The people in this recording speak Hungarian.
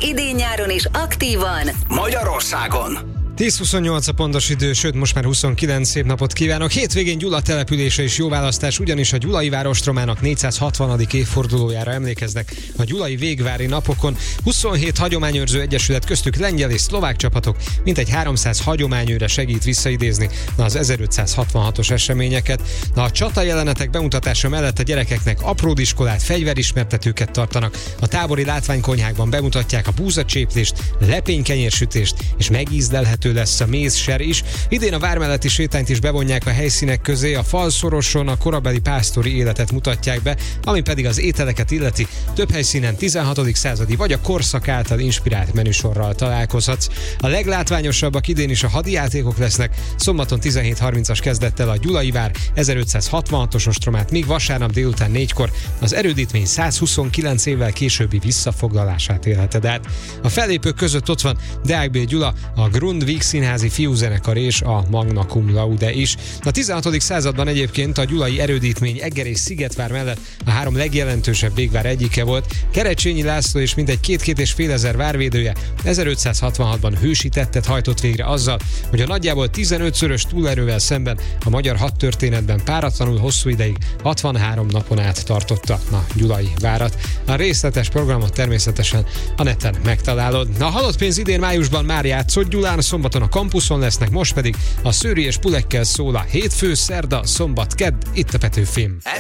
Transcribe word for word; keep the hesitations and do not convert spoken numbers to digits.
idén-nyáron is aktívan Magyarországon. tíz huszonnyolc a pontos idő, sőt most már huszonkilenc, szép napot kívánok. Hétvégén Gyula települése és jó választás, ugyanis a Gyulai Várostromának négyszázhatvanadik évfordulójára emlékeznek a gyulai végvári napokon. huszonhét hagyományőrző egyesület, köztük lengyel és szlovák csapatok mintegy háromszáz hagyományőre segít visszaidézni az ezerötszázhatvanhatos eseményeket. A csata jelenetek bemutatása mellett a gyerekeknek apródiskolát, fegyverismertetőket tartanak, a tábori látványkonyhákban bemutatják a búzacséplést, lepénykenyérsütést és megízlelhető lesz a mézser is. Idén a vár melletti sétányt is bevonják a helyszínek közé, a falszoroson a korabeli pásztori életet mutatják be, ami pedig az ételeket illeti. Több helyszínen tizenhatodik századi vagy a korszak által inspirált menüsorral találkozhatsz. A leglátványosabbak idén is a hadijátékok lesznek. Szombaton tizenhét harmincas kezdettel a Gyulai Vár ezerötszázhatvanhatos ostromát, míg vasárnap délután négykor az erődítmény százhuszonkilenc évvel későbbi visszafoglalását élheted át. A fellépők között ott van Deák B. Gyula, a Grundtvig Színházi Fiúzenekar és a Magna Cum Laude is. A tizenhatodik században egyébként a gyulai erődítmény Egger és Szigetvár mellett a három legjelentősebb végvár egyike volt. Kerecsényi László és mintegy két-két és fél ezer várvédője ezerötszázhatvanhatban hősi tettet hajtott végre azzal, hogy a nagyjából tizenötszörös túlerővel szemben a magyar hadtörténetben páratlanul hosszú ideig hatvanhárom napon át tartotta a gyulai várat. A részletes programot természetesen a neten megtalálod. A halott pénz idén májusban már játszott Gyulán, szombaton a kampuszon lesznek, most pedig a Szőri és Pulekkel szól a hétfő, szerda, szombat, kedd, itt a Petőfim.